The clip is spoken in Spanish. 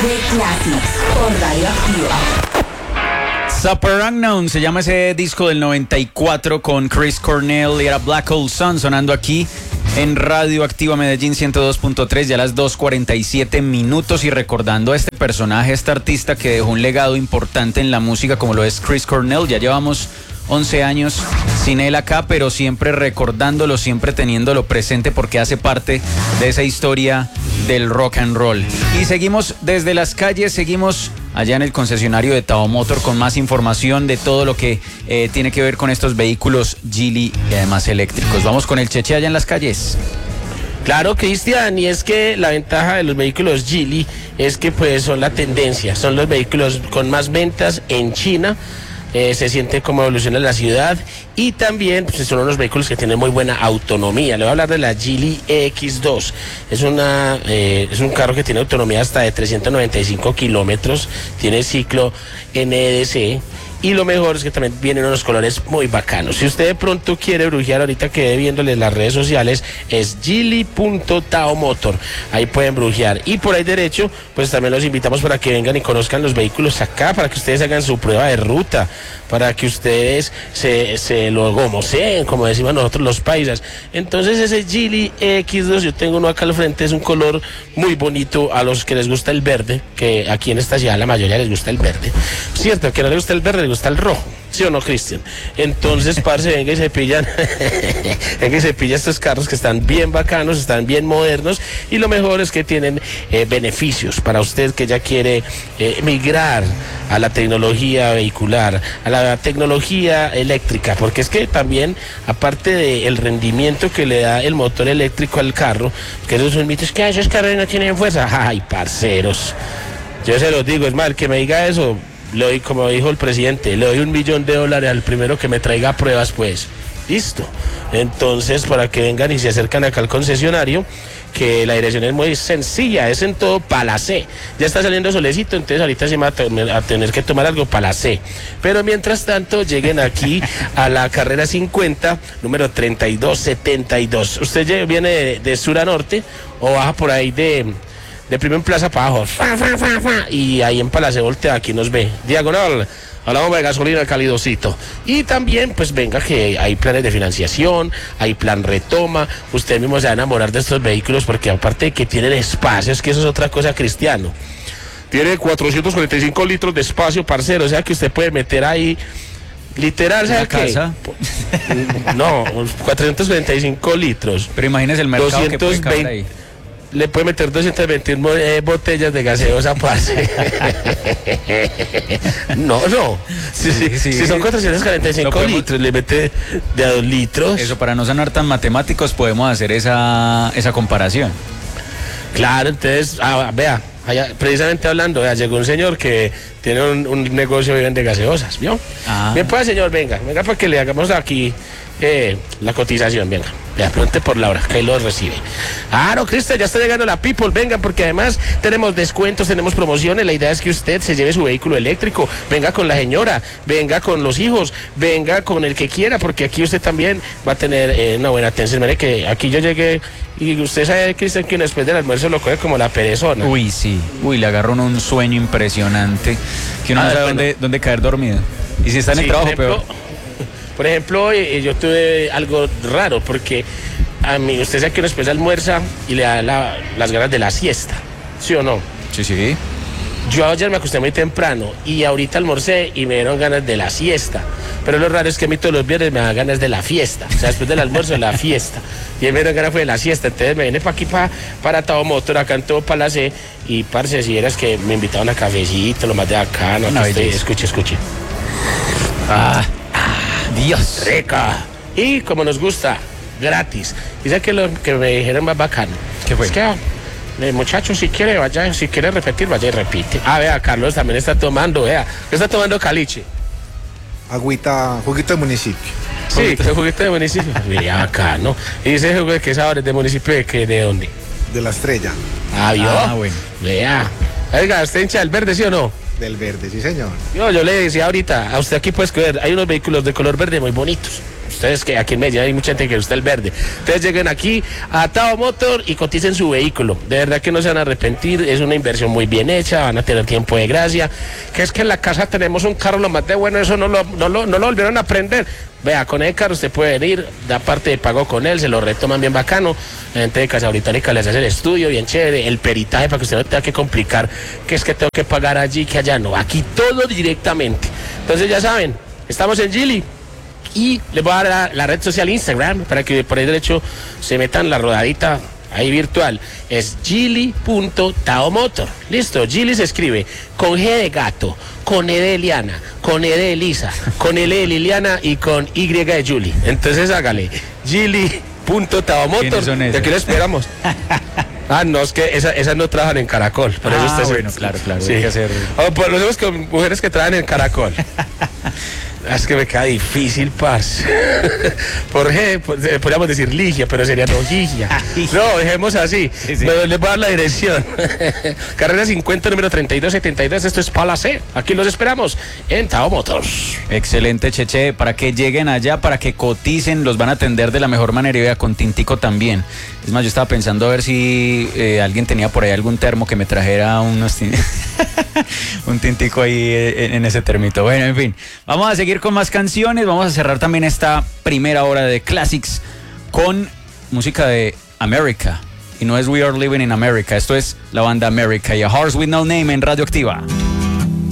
The Classics por Radioactiva. Super Unknown se llama ese disco del 94 con Chris Cornell y era Black Hole Sun sonando aquí en Radioactiva Medellín 102.3 ya a las 2:47 minutos y recordando a este personaje, este artista que dejó un legado importante en la música como lo es Chris Cornell. Ya llevamos 11 años sin él acá, pero siempre recordándolo, siempre teniéndolo presente porque hace parte de esa historia del rock and roll. Y seguimos desde las calles, seguimos allá en el concesionario de Tao Motor con más información de todo lo que tiene que ver con estos vehículos Geely y además eléctricos. Vamos con el Cheche allá en las calles. Claro, Cristian, y es que la ventaja de los vehículos Geely es que pues son la tendencia, son los vehículos con más ventas en China. Se siente cómo evoluciona la ciudad y también pues, son unos vehículos que tienen muy buena autonomía. Le voy a hablar de la Geely EX2. Es un carro que tiene autonomía hasta de 395 kilómetros, tiene ciclo NEDC. Y lo mejor es que también vienen unos colores muy bacanos. Si usted de pronto quiere brujear, ahorita quede viéndole las redes sociales, es geely.taomotor. Ahí pueden brujear. Y por ahí derecho, pues también los invitamos para que vengan y conozcan los vehículos acá, para que ustedes hagan su prueba de ruta, para que ustedes se lo gomoseen, como decimos nosotros los paisas. Entonces ese Geely EX2, yo tengo uno acá al frente, es un color muy bonito a los que les gusta el verde, que aquí en esta ciudad la mayoría les gusta el verde. Cierto, que no les gusta el verde, les gusta el rojo. ¿Sí o no, Cristian? Entonces, parce, venga y se pillan venga y se pilla estos carros que están bien bacanos, están bien modernos y lo mejor es que tienen beneficios para usted que ya quiere migrar a la tecnología vehicular, a la tecnología eléctrica, porque es que también, aparte del rendimiento que le da el motor eléctrico al carro, que esos son mitos, que esos carros no tienen fuerza. Ay, parceros, yo se los digo, es mal que me diga eso. Le doy, como dijo el presidente, le doy $1 millón al primero que me traiga pruebas, pues. Listo. Entonces, para que vengan y se acercan acá al concesionario, que la dirección es muy sencilla, es en todo Palacé. Ya está saliendo solecito, entonces ahorita se va a tener que tomar algo Palacé. Pero mientras tanto, lleguen aquí a la carrera 50, número 3272. Usted viene de sur a norte o baja por ahí de primero en Plaza para abajo, y ahí en Palacé voltea, aquí nos ve, diagonal a la bomba de gasolina Calidosito. Y también pues venga que hay planes de financiación, hay plan retoma, usted mismo se va a enamorar de estos vehículos porque aparte de que tienen espacio, es que eso es otra cosa, Cristiano, tiene 445 litros de espacio, parcero, o sea que usted puede meter ahí literal, ¿sabe qué? Casa. No, 445 litros. Pero imagínese el mercado que puede caber ahí. Le puede meter 221 botellas de gaseosa, parce. No. Si son 445 litros, le mete de a 2 litros. Eso, para no sonar tan matemáticos, podemos hacer esa comparación. Claro, entonces, vea, allá, precisamente hablando, llegó un señor que tiene un negocio de gaseosas, ¿vio? Bien, pues, señor, venga para que le hagamos aquí la cotización, venga. Le pregunte por Laura, que ahí lo recibe. Claro, Cristian, ya está llegando la People, venga, porque además tenemos descuentos, tenemos promociones. La idea es que usted se lleve su vehículo eléctrico, venga con la señora, venga con los hijos, venga con el que quiera, porque aquí usted también va a tener una buena atención. Mire que aquí yo llegué y usted sabe, Cristian, que después del almuerzo lo coge como la perezona. Uy, sí, le agarró un sueño impresionante, que uno no sabe dónde caer dormido. Y si está en el trabajo, peor. Por ejemplo, yo tuve algo raro porque a mí, usted sabe que uno después almuerza y le da las ganas de la siesta, ¿sí o no? Sí. Yo ayer me acosté muy temprano y ahorita almorcé y me dieron ganas de la siesta. Pero lo raro es que a mí todos los viernes me dan ganas de la fiesta. O sea, después del almuerzo, la fiesta. Y me dieron ganas fue de la siesta. Entonces me vine para aquí, para Tao Motor, acá en todo Palacé. Y parce, si eras que me invitaban a cafecito, lo más de acá, ¿no? Escuche. Dios. Rica. Y como nos gusta, gratis. Y sé que lo que me dijeron más bacano. ¿Qué fue? Es que, muchachos, si quiere repetir, vaya y repite. Vea, Carlos también está tomando, vea. ¿Qué está tomando Caliche? Agüita, juguito de municipio. Sí, juguito de municipio. Mira, acá, ¿no? Y dice jugo de qué sabores de municipio, ¿de dónde? De la Estrella. ¿Vio? Bueno. Vea. Oiga, ¿usted hincha del verde, sí o no? Del verde, sí, señor. Yo le decía ahorita, a usted aquí puede escoger, hay unos vehículos de color verde muy bonitos. Ustedes que aquí en Medellín hay mucha gente que gusta el verde. Entonces lleguen aquí a Tao Motor y coticen su vehículo. De verdad que no se van a arrepentir, es una inversión muy bien hecha, van a tener tiempo de gracia. Que es que en la casa tenemos un carro lo más de bueno, eso no lo volvieron a aprender. Vea, con el carro usted puede venir, da parte de pago con él, se lo retoman bien bacano. La gente de Casa Británica les hace el estudio bien chévere, el peritaje para que usted no tenga que complicar, que es que tengo que pagar allí, que allá no. Aquí todo directamente. Entonces ya saben, estamos en Geely. Y les voy a dar la red social Instagram para que por ahí derecho se metan la rodadita ahí virtual. Es geely.taomotor. Listo, Geely se escribe con G de gato, con E de Eliana, con E de Elisa, con L de Liliana y con Y de Julie. Entonces hágale, geely.taomotor. ¿Quiénes son esos? ¿De qué lo esperamos? No, es que esas no trabajan en Caracol. Por eso usted bueno, claro, sí. Hay que hacer... Pues lo hacemos con mujeres que trabajan en Caracol. Es que me queda difícil, parce. Por G, podríamos decir Ligia, pero sería no Gigia. No, dejemos así. Sí. Les voy a dar la dirección. Carrera 50, número 3272. Esto es Palace. Aquí los esperamos en Tao Motors. Excelente, Cheche, para que lleguen allá, para que coticen, los van a atender de la mejor manera y vea, con tintico también. Es más, yo estaba pensando a ver si alguien tenía por ahí algún termo que me trajera un tintico ahí en ese termito. Bueno, en fin, vamos a seguir con más canciones, vamos a cerrar también esta primera hora de Classics con música de America. Y no es We Are Living in America, esto es la banda America y A Horse With No Name en Radio Activa.